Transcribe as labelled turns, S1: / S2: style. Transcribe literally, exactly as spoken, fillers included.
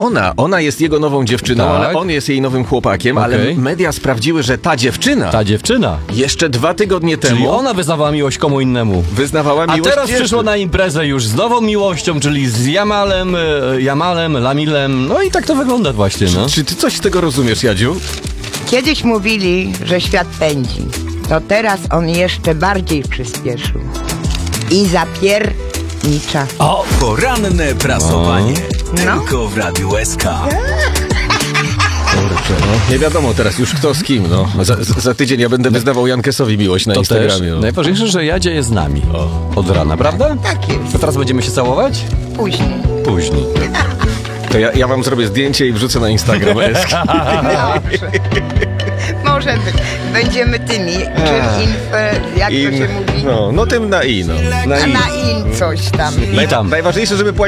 S1: ona, ona jest jego nową dziewczyną,
S2: Tak.
S1: ale on jest jej nowym chłopakiem,
S2: Okej.
S1: ale media sprawdziły, że ta dziewczyna
S2: Ta dziewczyna.
S1: jeszcze dwa tygodnie
S2: Czyli
S1: temu
S2: ona wyznawała miłość komu innemu.
S1: wyznawała
S2: A
S1: miłość
S2: teraz
S1: pierwszy.
S2: przyszło na imprezę już z nową miłością, czyli z Jamalem, e, Jamalem, Lamilem. No i tak to wygląda właśnie, no.
S1: Czy ty coś z tego rozumiesz, Jadziu?
S3: Kiedyś mówili, że świat pędzi. To teraz on jeszcze bardziej przyspieszył. I zapiernicza.
S2: O!
S4: Poranne prasowanie.
S3: No.
S4: Tylko w Radiu S K.
S1: Kurczę, no. Nie wiadomo teraz już kto z kim, no. Za, za za tydzień ja będę wyznawał Jankesowi miłość na
S2: To też
S1: Instagramie. No.
S2: najważniejsze, że Jadzia jest z nami. Od rana, prawda?
S3: Tak jest.
S2: To teraz będziemy się całować?
S3: Później.
S2: Później.
S1: To ja, ja wam zrobię zdjęcie i wrzucę na Instagram. Eski.
S3: Dobrze. Może być. Będziemy tymi. Czym inf... Jak to
S1: In,
S3: się mówi?
S1: no, no tym na i, no. Na
S3: A
S1: i.
S3: na in coś tam.
S2: I tam.
S1: Najważniejsze, żeby płacić